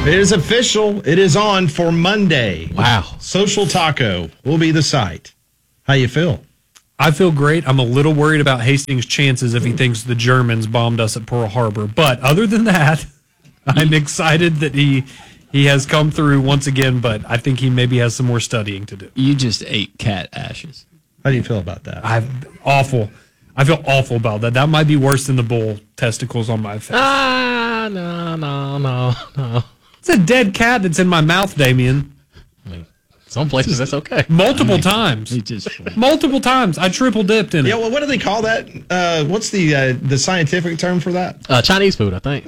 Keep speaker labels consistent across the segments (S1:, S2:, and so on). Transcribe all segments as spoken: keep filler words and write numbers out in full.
S1: It is official. It is on for Monday.
S2: Wow.
S1: Social Taco will be the site. How you feel?
S3: I feel great. I'm a little worried about Hastings' chances if he thinks the Germans bombed us at Pearl Harbor. But other than that, I'm excited that he he has come through once again, but I think he maybe has some more studying to do.
S2: You just ate cat ashes.
S1: How do you feel about that?
S3: I've awful. I feel awful about that. That might be worse than the bull testicles on my face.
S2: Ah, no, no, no, no.
S3: It's a dead cat that's in my mouth, Damien.
S2: I mean, some places that's okay.
S3: Multiple
S2: I mean,
S3: times.
S2: he just
S3: Multiple times. I triple dipped in it.
S1: Yeah, well, what do they call that? Uh, what's the uh, the scientific term for that?
S2: Uh, Chinese food, I think.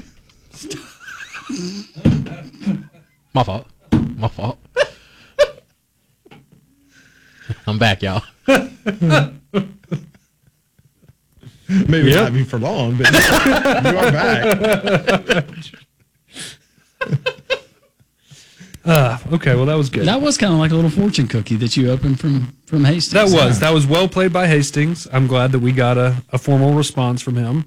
S2: My fault. My fault. I'm back, y'all.
S1: Maybe
S3: Yep.
S1: not be for long, but you are back.
S3: Uh, okay, well, that was good.
S4: That was kind of like a little fortune cookie that you opened from, from Hastings.
S3: That was. That was well played by Hastings. I'm glad that we got a, a formal response from him.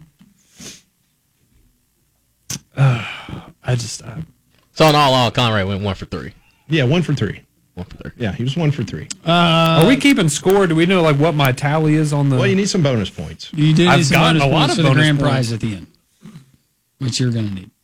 S3: Uh, I just... I,
S2: So in all, all Conrad went one for three.
S1: Yeah, one for three.
S2: One for three.
S1: Yeah, he was one for three.
S3: Uh, Are we keeping score? Do we know like what my tally is on the?
S1: Well, you need some bonus points.
S4: You do need
S3: I've
S4: some
S3: gotten
S4: bonus
S3: a lot
S4: points
S3: of
S4: for the
S3: bonus
S4: grand
S3: points.
S4: prize at the end, which you're going to need.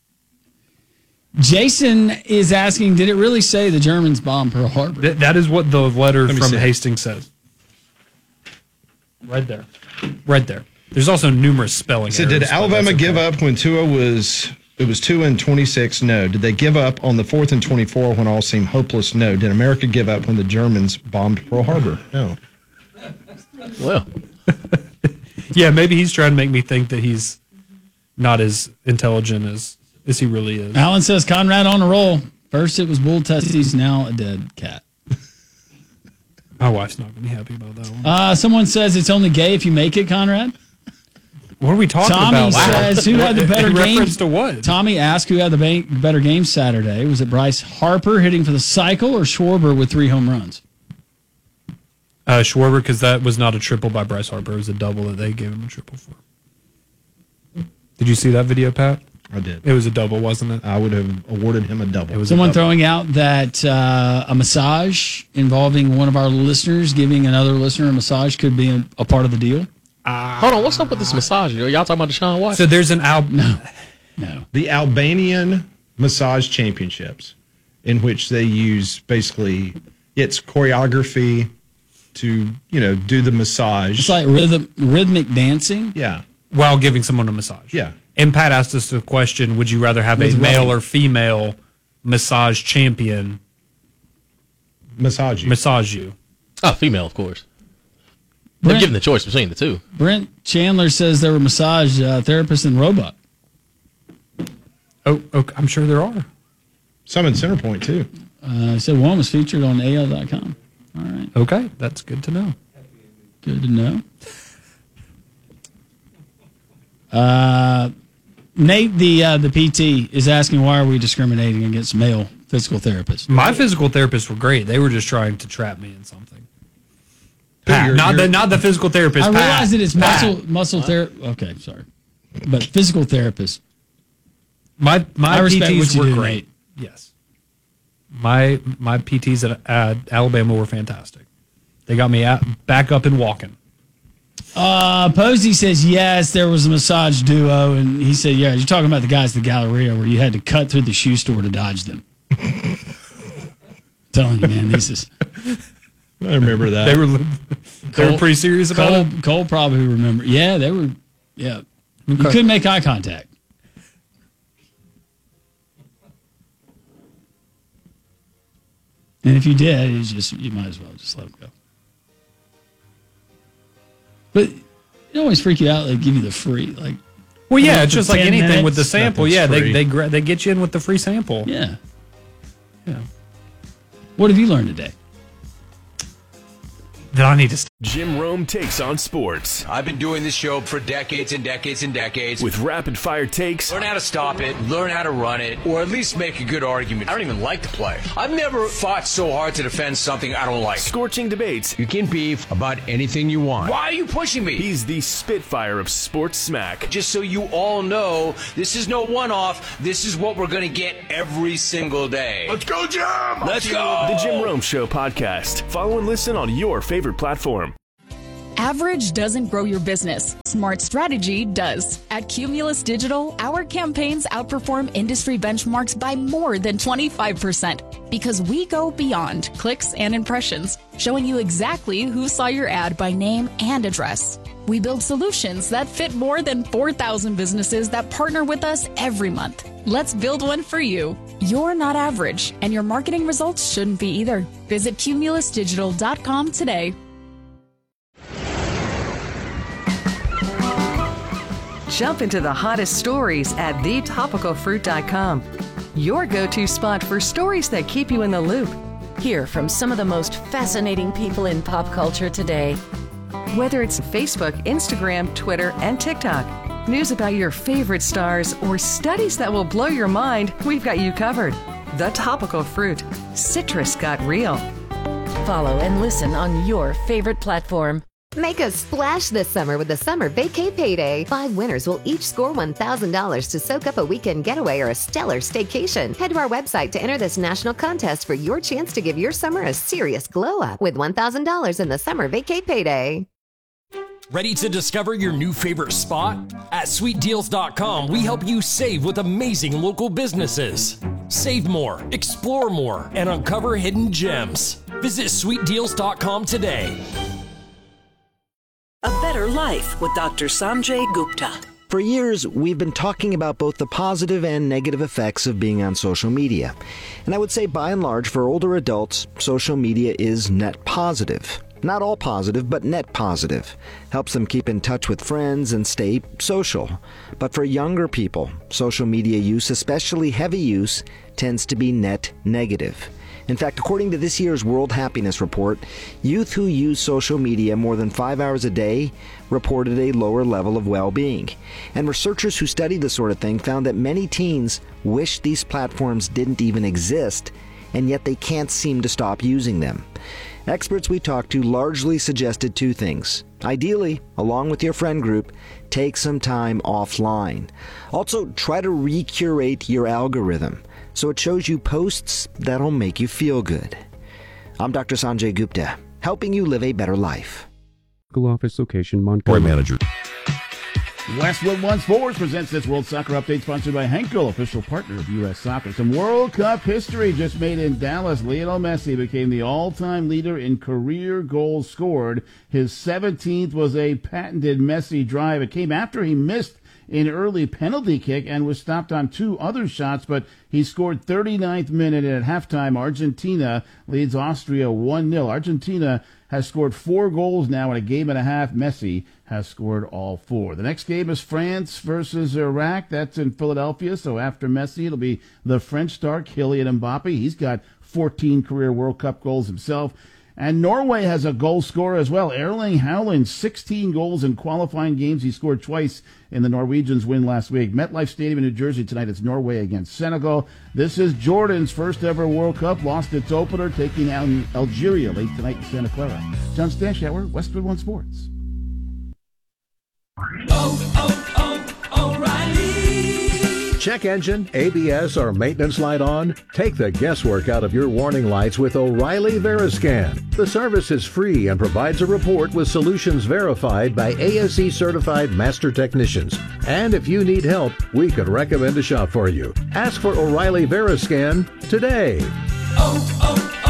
S4: Jason is asking, did it really say the Germans bombed Pearl Harbor?
S3: Th- that is what the letter
S1: Let me
S3: from
S1: see.
S3: Hastings says. Right there, right there. There's also numerous spelling
S1: So
S3: errors.
S1: did
S3: but
S1: Alabama
S3: that's
S1: give
S3: okay.
S1: up when Tua was, it was two and twenty-six? No. Did they give up on the fourth and twenty-four when all seemed hopeless? No. Did America give up when the Germans bombed Pearl Harbor? No.
S2: Well,
S3: Yeah, maybe he's trying to make me think that he's not as intelligent as as he really is.
S4: Alan says, Conrad on a roll. First it was bull testes, now a dead cat.
S3: My wife's not going to be happy about that one.
S4: Uh, someone says it's only gay if you make it, Conrad.
S3: What are we talking
S4: Tommy
S3: about?
S4: says, who had the better
S3: In
S4: game?
S3: reference to what?
S4: Tommy asked who had the ba- better game Saturday. Was it Bryce Harper hitting for the cycle or Schwarber with three home runs?
S3: Uh, Schwarber, because that was not a triple by Bryce Harper. It was a double that they gave him a triple for. Did you see that video, Pat?
S1: I did.
S3: It was a double, wasn't it?
S1: I would have awarded him a double.
S3: It was
S4: Someone
S3: a double.
S4: throwing out that uh, a massage involving one of our listeners giving another listener a massage could be a, a part of the deal.
S2: hold on. What's up with this massage? Y'all talking about Deshaun Watson?
S3: So there's an album.
S4: No, no.
S1: The Albanian Massage Championships, in which they use basically it's choreography to, you know, do the massage.
S4: It's like rhythm, rhythmic dancing.
S1: Yeah.
S3: While giving someone a massage.
S1: Yeah.
S3: And Pat asked us the question, would you rather have a
S4: With
S3: male
S4: what?
S3: or female massage champion
S1: Massage you.
S3: massage you?
S2: Oh, female, of course. They're
S4: Brent,
S2: given the choice between the two.
S4: Brent Chandler says there were massage uh, therapists in Roebuck.
S3: Oh, okay, I'm sure there are.
S1: Some in Centerpoint, too.
S4: Uh, he said one was featured on A L dot com. All right,
S3: Okay, that's good to know.
S4: good to know. Uh, Nate, the uh, the P T, is asking why are we discriminating against male physical therapists?
S3: My physical therapists were great. They were just trying to trap me in something.
S1: Who,
S3: Pat,
S1: your-
S3: not
S1: your-
S3: the not the physical therapist.
S4: I
S3: Pat.
S4: realize that it's
S3: Pat.
S4: muscle muscle therapy. Okay, sorry, but physical therapists.
S3: My my
S4: I respect
S3: P Ts
S4: what you
S3: were
S4: do,
S3: great. Yes. My my P Ts at, at Alabama were fantastic. They got me out, back up and walking.
S4: Uh, Posey says yes, there was a massage duo, and he said, yeah, you're talking about the guys at the Galleria where you had to cut through the shoe store to dodge them. Telling you, man, this is
S1: I remember that.
S3: They were they were
S4: Cole-
S3: pretty serious about
S4: Cole.
S3: it.
S4: Cole probably remember. Yeah, they were. Yeah, you
S3: Okay.
S4: couldn't make eye contact. And if you did, it's just you might as well just let them go. But it always freak you out. They give you the free, like,
S3: Well, yeah,
S4: Like
S3: it's
S4: for
S3: just like
S4: ten
S3: anything
S4: minutes,
S3: with the sample.
S1: nothing's
S3: Yeah, they
S1: free.
S3: they gra- they get you in with the free sample.
S4: yeah.
S3: Yeah.
S4: What have you learned today?
S3: That I need to
S5: Jim Rome takes on sports.
S6: I've been doing this show for decades and decades and decades.
S5: With rapid-fire takes.
S6: Learn how to stop it, learn how to run it, or at least make a good argument. I don't even like the play. I've never fought so hard to defend something I don't like.
S5: Scorching debates.
S6: You can beef about anything you want. Why are you pushing me?
S5: He's the Spitfire of sports smack.
S6: Just so you all know, this is no one-off. This is what we're going to get every single day.
S5: Let's go, Jim!
S6: Let's go!
S5: The Jim Rome Show podcast. Follow and listen on your favorite platform.
S7: Average doesn't grow your business. Smart strategy does. At Cumulus Digital, our campaigns outperform industry benchmarks by more than twenty-five percent because we go beyond clicks and impressions, showing you exactly who saw your ad by name and address. We build solutions that fit more than four thousand businesses that partner with us every month. Let's build one for you. You're not average, and your marketing results shouldn't be either. Visit cumulus digital dot com today.
S8: Jump into the hottest stories at the topical fruit dot com. Your go-to spot for stories that keep you in the loop.
S9: Hear from some of the most fascinating people in pop culture today.
S8: Whether it's Facebook, Instagram, Twitter, and TikTok, news about your favorite stars, or studies that will blow your mind, we've got you covered. The Topical Fruit. Citrus got real.
S9: Follow and listen on your favorite platform.
S10: Make a splash this summer with the Summer Vacay Payday. Five winners will each score one thousand dollars to soak up a weekend getaway or a stellar staycation. Head to our website to enter this national contest for your chance to give your summer a serious glow-up with one thousand dollars in the Summer Vacay Payday.
S11: Ready to discover your new favorite spot? At sweet deals dot com, we help you save with amazing local businesses. Save more, explore more, and uncover hidden gems. Visit sweet deals dot com today.
S12: A Better Life with Doctor Sanjay Gupta.
S13: For years, we've been talking about both the positive and negative effects of being on social media. And I would say by and large, for older adults, social media is net positive. Not all positive, but net positive. Helps them keep in touch with friends and stay social. But for younger people, social media use, especially heavy use, tends to be net negative. In fact, according to this year's World Happiness Report, youth who use social media more than five hours a day reported a lower level of well-being. And researchers who study this sort of thing found that many teens wish these platforms didn't even exist, and yet they can't seem to stop using them. Experts we talked to largely suggested two things. Ideally, along with your friend group, take some time offline. Also, try to recurate your algorithm so it shows you posts that'll make you feel good. I'm Doctor Sanjay Gupta, helping you live a better life.
S14: Office location, Montgomery. Manager.
S15: Westwood One Sports presents this World Soccer Update, sponsored by Henkel, official partner of U S Soccer. Some World Cup history just made in Dallas. Lionel Messi became the all-time leader in career goals scored. His seventeenth was a patented Messi drive. It came after he missed an early penalty kick and was stopped on two other shots, but he scored thirty-ninth minute, and at halftime, Argentina leads Austria one nil. Argentina has scored four goals now in a game and a half. Messi has scored all four. The next game is France versus Iraq. That's in Philadelphia, so after Messi, it'll be the French star, Kylian Mbappe. He's got fourteen career World Cup goals himself. And Norway has a goal scorer as well. Erling Haaland, sixteen goals in qualifying games. He scored twice in the Norwegians' win last week. MetLife Stadium in New Jersey tonight. It's Norway against Senegal. This is Jordan's first ever World Cup. Lost its opener, taking out Algeria late tonight in Santa Clara. John Stanshauer, Westwood One Sports.
S16: Oh, oh, oh, O'Reilly. Check engine, A B S, or maintenance light on? Take the guesswork out of your warning lights with O'Reilly Veriscan. The service is free and provides a report with solutions verified by A S E certified master technicians. And if you need help, we could recommend a shop for you. Ask for O'Reilly Veriscan today.
S17: Oh,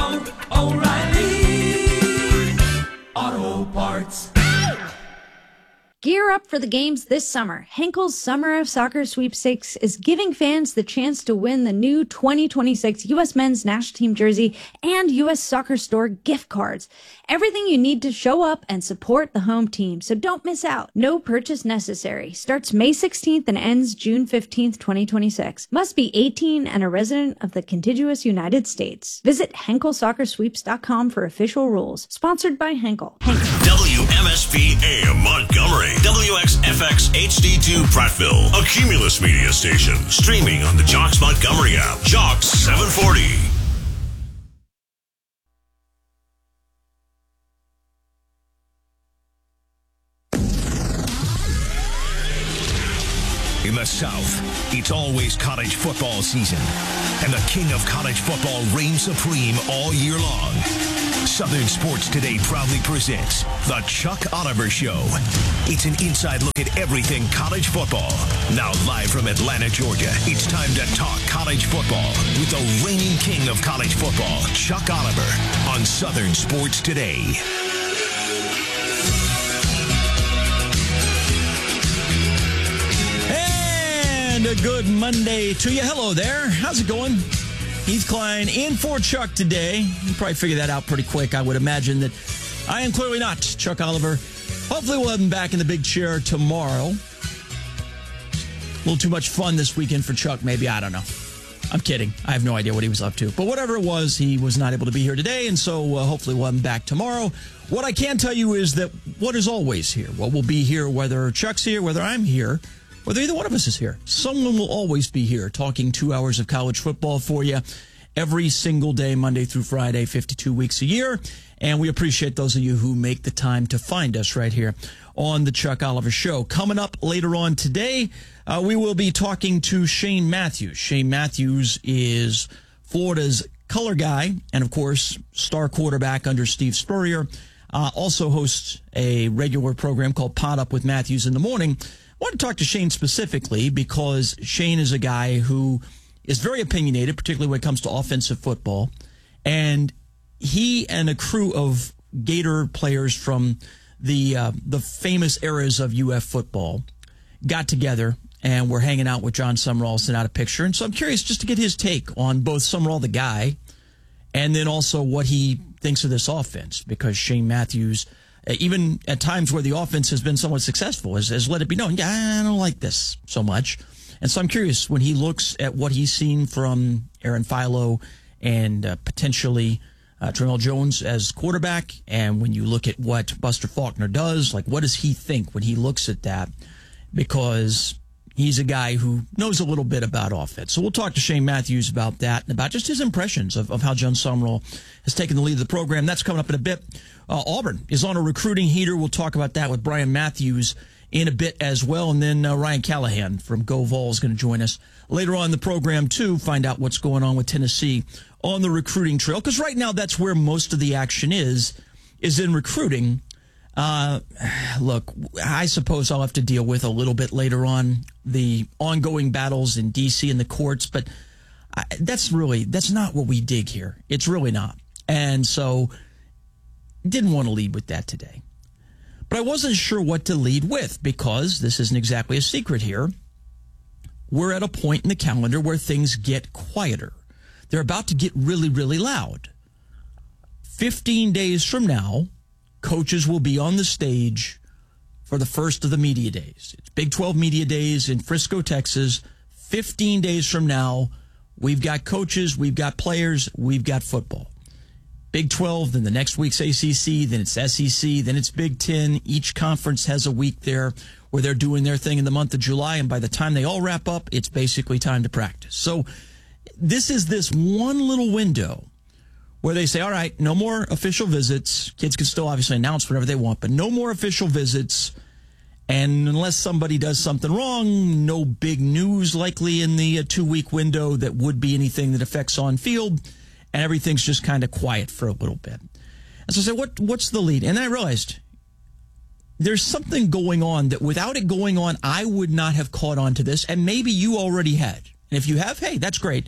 S17: oh, oh, O'Reilly Auto Parts.
S18: Gear up for the games this summer. Henkel's Summer of Soccer Sweepstakes is giving fans the chance to win the new twenty twenty-six U S Men's National Team jersey and U S Soccer Store gift cards. Everything you need to show up and support the home team, so don't miss out. No purchase necessary. Starts May sixteenth and ends June fifteenth, twenty twenty-six. Must be eighteen and a resident of the contiguous United States. Visit Henkel Soccer Sweeps dot com for official rules. Sponsored by Henkel. Henkel.
S19: W M S P A M Montgomery, W X F X H D two Prattville, a Cumulus Media station, streaming on the Jocks Montgomery app. Jocks seven forty.
S20: In the South, it's always college football season, and the king of college football reigns supreme all year long. Southern Sports Today proudly presents The Chuck Oliver Show. It's an inside look at everything college football. Now live from Atlanta, Georgia, it's time to talk college football with the reigning king of college football, Chuck Oliver, on Southern Sports Today.
S21: And a good Monday to you. Hello there. How's it going? Heath Klein in for Chuck today. You probably figured that out pretty quick. I would imagine that I am clearly not Chuck Oliver. Hopefully we'll have him back in the big chair tomorrow. A little too much fun this weekend for Chuck, maybe. I don't know. I'm kidding. I have no idea what he was up to. But whatever it was, he was not able to be here today, and so uh, hopefully we'll have him back tomorrow. What I can tell you is that what is always here, what will be here, whether Chuck's here, whether I'm here, whether either one of us is here, someone will always be here talking two hours of college football for you every single day, Monday through Friday, fifty-two weeks a year. And we appreciate those of you who make the time to find us right here on the Chuck Oliver Show. Coming up later on today, uh, we will be talking to Shane Matthews. Shane Matthews is Florida's color guy and, of course, star quarterback under Steve Spurrier. Uh, also hosts a regular program called Pod Up with Matthews in the morning. I want to talk to Shane specifically because Shane is a guy who is very opinionated, particularly when it comes to offensive football. And he and a crew of Gator players from the uh, the famous eras of U F football got together and were hanging out with John Summerall, sent out a picture. And so I'm curious just to get his take on both Summerall, the guy, and then also what he thinks of this offense, because Shane Matthews, even at times where the offense has been somewhat successful, has, has let it be known, yeah, I don't like this so much. And so I'm curious, when he looks at what he's seen from Aaron Philo and uh, potentially uh, Tramel Jones as quarterback, and when you look at what Buster Faulkner does, like what does he think when he looks at that? Because he's a guy who knows a little bit about offense. So we'll talk to Shane Matthews about that and about just his impressions of, of how John Summerall has taken the lead of the program. That's coming up in a bit. Uh, Auburn is on a recruiting heater. We'll talk about that with Brian Matthews in a bit as well. And then uh, Ryan Callahan from Go Vol is going to join us later on in the program, too, find out what's going on with Tennessee on the recruiting trail. Because right now, that's where most of the action is, is in recruiting. Uh, look, I suppose I'll have to deal with a little bit later on the ongoing battles in D C and the courts, but I, that's really, that's not what we dig here. It's really not. And so didn't want to lead with that today. But I wasn't sure what to lead with because this isn't exactly a secret here. We're at a point in the calendar where things get quieter. They're about to get really, really loud. fifteen days from now, coaches will be on the stage for the first of the media days. It's Big twelve Media Days in Frisco, Texas. fifteen days from now, we've got coaches, we've got players, we've got football. Big twelve, then the next week's A C C, then it's S E C, then it's Big ten. Each conference has a week there where they're doing their thing in the month of July, and by the time they all wrap up, it's basically time to practice. So this is this one little window where they say, all right, no more official visits. Kids can still obviously announce whatever they want, but no more official visits. And unless somebody does something wrong, no big news likely in the uh, two-week window that would be anything that affects on field. And everything's just kind of quiet for a little bit. And so I said, what, what's the lead? And then I realized there's something going on that without it going on, I would not have caught on to this. And maybe you already had. And if you have, hey, that's great.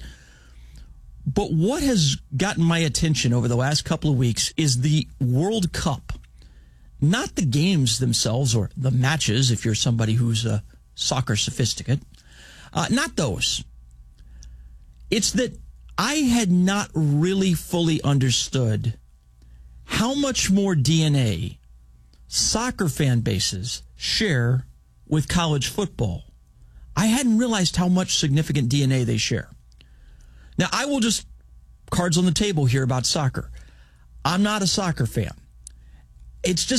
S21: But what has gotten my attention over the last couple of weeks is the World Cup. Not the games themselves or the matches, if you're somebody who's a soccer sophisticate. Uh, not those. It's that I had not really fully understood how much more D N A soccer fan bases share with college football. I hadn't realized how much significant D N A they share. Now, I will just, cards on the table here about soccer. I'm not a soccer fan. It's just,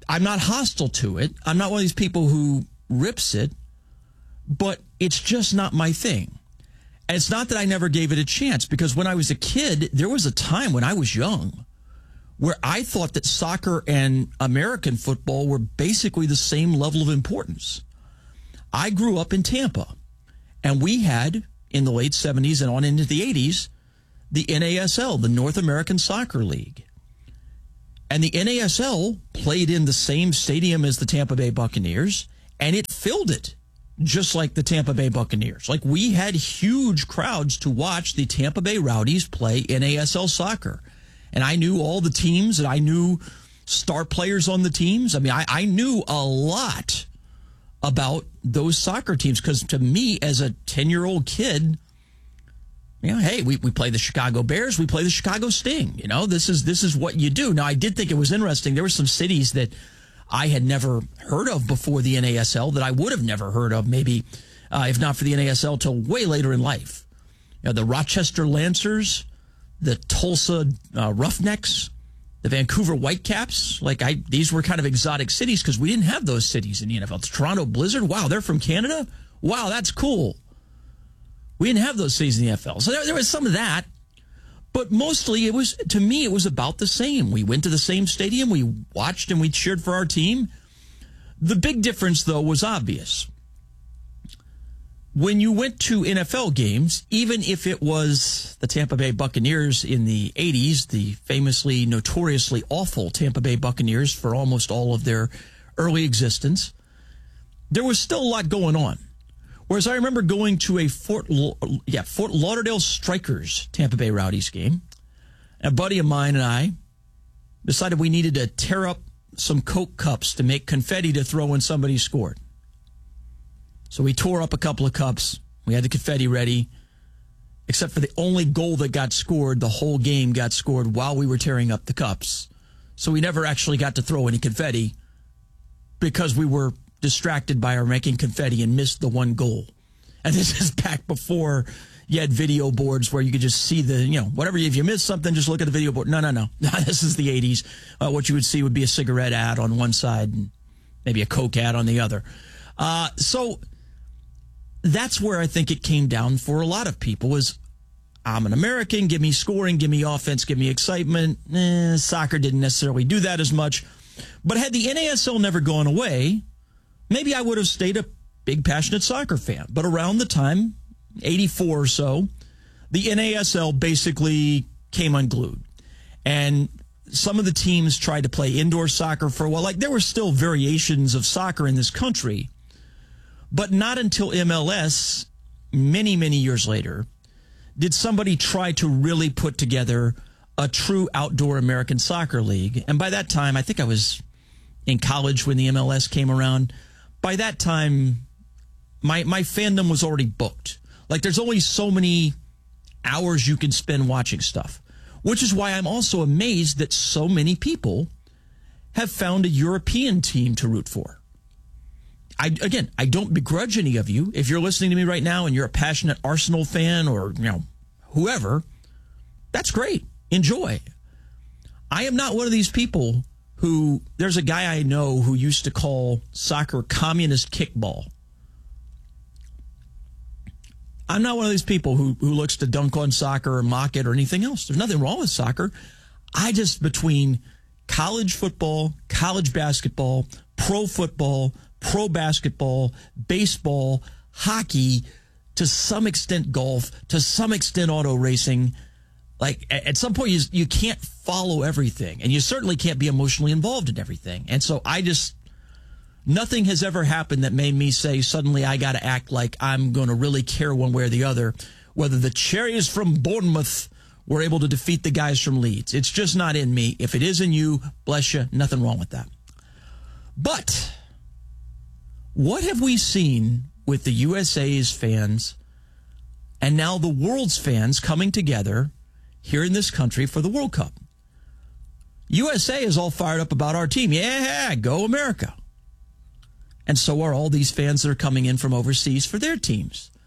S21: I'm not hostile to it. I'm not one of these people who rips it, but it's just not my thing. And it's not that I never gave it a chance, because when I was a kid, there was a time when I was young where I thought that soccer and American football were basically the same level of importance. I grew up in Tampa, and we had, in the late seventies and on into the eighties, the N A S L, the North American Soccer League. And the N A S L played in the same stadium as the Tampa Bay Buccaneers, and it filled it, just like the Tampa Bay Buccaneers. Like, we had huge crowds to watch the Tampa Bay Rowdies play N A S L soccer. And I knew all the teams, and I knew star players on the teams. I mean, I, I knew a lot about those soccer teams, because to me, as a ten-year-old kid, you know, hey, we, we play the Chicago Bears, we play the Chicago Sting. You know, this is this is what you do. Now, I did think it was interesting. There were some cities that I had never heard of before the N A S L that I would have never heard of, maybe, uh, if not for the N A S L, till way later in life. You know, the Rochester Lancers, the Tulsa uh, Roughnecks, the Vancouver Whitecaps. Like, I, these were kind of exotic cities because we didn't have those cities in the N F L. The Toronto Blizzard, wow, they're from Canada? Wow, that's cool. We didn't have those cities in the N F L. So there, there was some of that. But mostly, it was, to me, it was about the same. We went to the same stadium, we watched and we cheered for our team. The big difference, though, was obvious. When you went to N F L games, even if it was the Tampa Bay Buccaneers in the eighties, the famously, notoriously awful Tampa Bay Buccaneers for almost all of their early existence, there was still a lot going on. Whereas I remember going to a Fort, yeah, Fort Lauderdale Strikers Tampa Bay Rowdies game. A buddy of mine and I decided we needed to tear up some Coke cups to make confetti to throw when somebody scored. So we tore up a couple of cups. We had the confetti ready, except for the only goal that got scored. The whole game got scored while we were tearing up the cups. So we never actually got to throw any confetti because we were distracted by our making confetti and missed the one goal. And this is back before you had video boards where you could just see the, you know, whatever. If you missed something, just look at the video board. No, no, no. This is the eighties. Uh, what you would see would be a cigarette ad on one side and maybe a Coke ad on the other. Uh, so that's where I think it came down for a lot of people was, I'm an American, give me scoring, give me offense, give me excitement. Eh, soccer didn't necessarily do that as much. But had the N A S L never gone away, maybe I would have stayed a big, passionate soccer fan. But around the time, eighty-four or so, the N A S L basically came unglued. And some of the teams tried to play indoor soccer for a while. Like, there were still variations of soccer in this country. But not until M L S, many, many years later, did somebody try to really put together a true outdoor American soccer league. And by that time, I think I was in college when the M L S came around. By that time, my my fandom was already booked. Like, there's only so many hours you can spend watching stuff, which is why I'm also amazed that so many people have found a European team to root for. I, again, I don't begrudge any of you. If you're listening to me right now and you're a passionate Arsenal fan or, you know, whoever, that's great. Enjoy. I am not one of these people who, there's a guy I know who used to call soccer communist kickball. I'm not one of these people who, who looks to dunk on soccer or mock it or anything else. There's nothing wrong with soccer. I just, between college football, college basketball, pro football, pro basketball, baseball, hockey, to some extent golf, to some extent auto racing, like, at some point you, you can't follow everything, and you certainly can't be emotionally involved in everything. And so I just, nothing has ever happened that made me say suddenly I got to act like I'm going to really care one way or the other whether the Cherries from Bournemouth were able to defeat the guys from Leeds. It's just not in me. If it is in you, bless you, nothing wrong with that. But what have we seen with the U S A's fans and now the world's fans coming together here in this country for the World Cup? U S A is all fired up about our team. Yeah, go America. And so are all these fans that are coming in from overseas for their teams.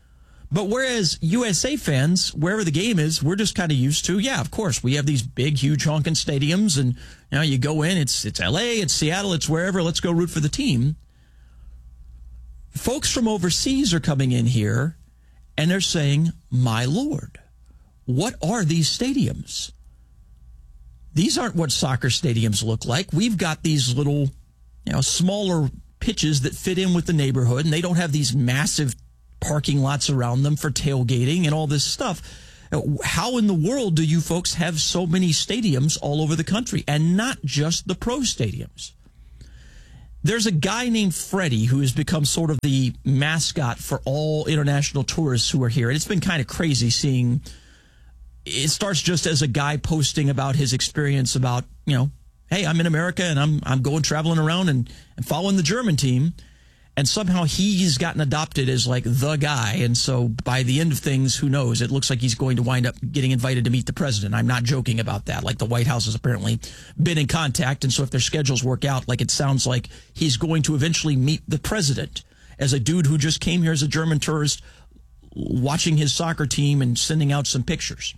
S21: But whereas U S A fans, wherever the game is, we're just kind of used to, yeah, of course, we have these big, huge honking stadiums, and you know, you go in, it's it's L A, it's Seattle, it's wherever, let's go root for the team. Folks from overseas are coming in here, and they're saying, my Lord, what are these stadiums? These aren't what soccer stadiums look like. We've got these little, you know, smaller pitches that fit in with the neighborhood, and they don't have these massive parking lots around them for tailgating and all this stuff. How in the world do you folks have so many stadiums all over the country, and not just the pro stadiums? There's a guy named Freddie who has become sort of the mascot for all international tourists who are here. And it's been kind of crazy seeing, it starts just as a guy posting about his experience about, you know, hey, I'm in America and I'm I'm going traveling around and, and following the German team. And somehow he's gotten adopted as like the guy. And so by the end of things, who knows? It looks like he's going to wind up getting invited to meet the president. I'm not joking about that. Like the White House has apparently been in contact. And so if their schedules work out, like it sounds like he's going to eventually meet the president as a dude who just came here as a German tourist, watching his soccer team and sending out some pictures.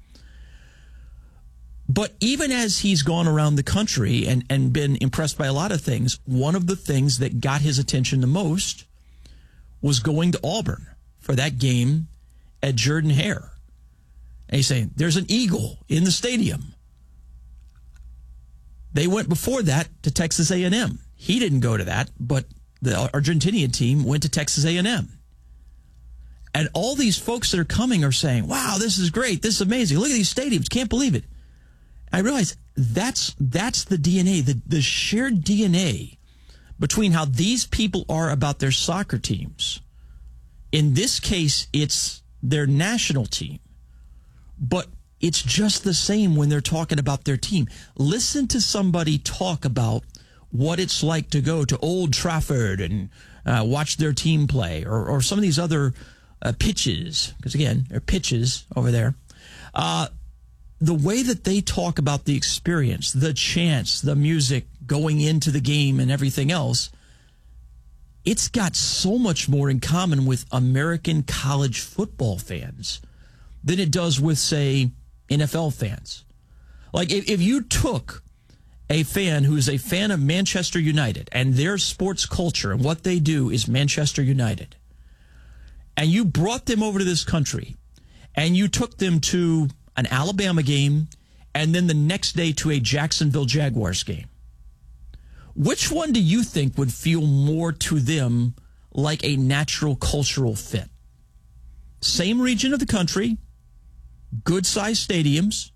S21: But even as he's gone around the country and, and been impressed by a lot of things, one of the things that got his attention the most was going to Auburn for that game at Jordan-Hare. And he's saying, there's an eagle in the stadium. They went before that to Texas A and M. He didn't go to that, but the Argentinian team went to Texas A and M. And all these folks that are coming are saying, wow, this is great. This is amazing. Look at these stadiums. Can't believe it. I realize that's that's the D N A, the, the shared D N A between how these people are about their soccer teams. In this case, it's their national team. But it's just the same when they're talking about their team. Listen to somebody talk about what it's like to go to Old Trafford and uh, watch their team play, or, or some of these other uh, pitches, because again, they're pitches over there. Uh, the way that they talk about the experience, the chants, the music, going into the game and everything else, it's got so much more in common with American college football fans than it does with, say, N F L fans. Like, if, if you took a fan who is a fan of Manchester United and their sports culture and what they do is Manchester United, and you brought them over to this country and you took them to an Alabama game and then the next day to a Jacksonville Jaguars game, which one do you think would feel more to them like a natural cultural fit? Same region of the country, good-sized stadiums,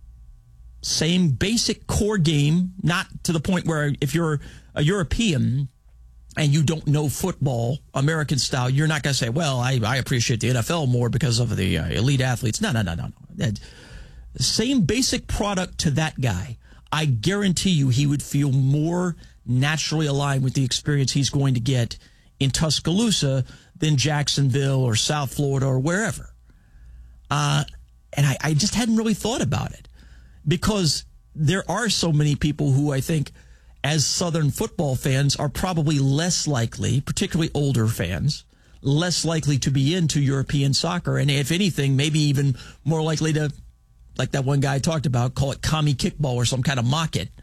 S21: same basic core game, not to the point where if you're a European and you don't know football, American style, you're not going to say, well, I, I appreciate the N F L more because of the uh, elite athletes. No, no, no, no, no. That, same basic product to that guy. I guarantee you he would feel more naturally aligned with the experience he's going to get in Tuscaloosa than Jacksonville or South Florida or wherever. Uh, and I, I just hadn't really thought about it because there are so many people who I think as Southern football fans are probably less likely, particularly older fans, less likely to be into European soccer. And if anything, maybe even more likely to, like that one guy I talked about, call it commie kickball or some kind of mock it.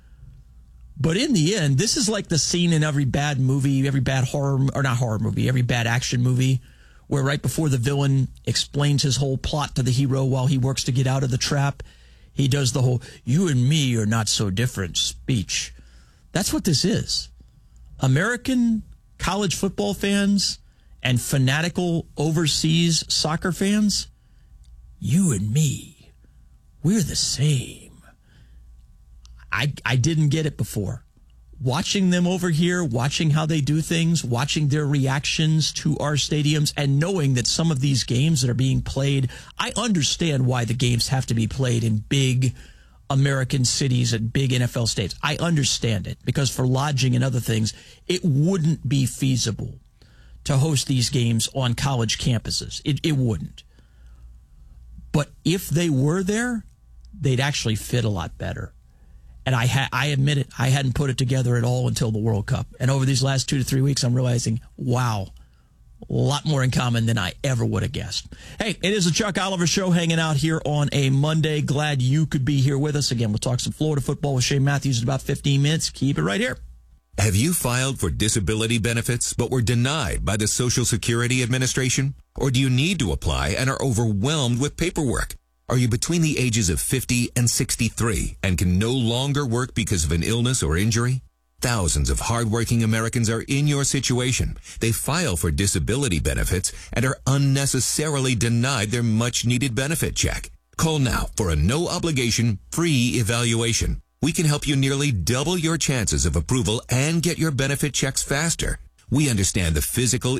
S21: But in the end, this is like the scene in every bad movie, every bad horror, or not horror movie, every bad action movie, where right before the villain explains his whole plot to the hero while he works to get out of the trap, he does the whole, you and me are not so different speech. That's what this is. American college football fans and fanatical overseas soccer fans, you and me, we're the same. I, I didn't get it before. Watching them over here, watching how they do things, watching their reactions to our stadiums, and knowing that some of these games that are being played, I understand why the games have to be played in big American cities and big N F L states. I understand it because for lodging and other things, it wouldn't be feasible to host these games on college campuses. It, it wouldn't. But if they were there, they'd actually fit a lot better. And I ha- I admit it, I hadn't put it together at all until the World Cup. And over these last two to three weeks, I'm realizing, wow, A lot more in common than I ever would have guessed. Hey, it is the Chuck Oliver Show hanging out here on a Monday. Glad you could be here with us. Again, we'll talk some Florida football with Shane Matthews in about fifteen minutes. Keep it right here.
S2: Have you filed for disability benefits but were denied by the Social Security Administration? Or do you need to apply and are overwhelmed with paperwork? Are you between the ages of fifty and sixty-three and can no longer work because of an illness or injury? Thousands of hardworking Americans are in your situation. They file for disability benefits and are unnecessarily denied their much-needed benefit check. Call now for a no-obligation, free evaluation. We can help you nearly double your chances of approval and get your benefit checks faster. We understand the physical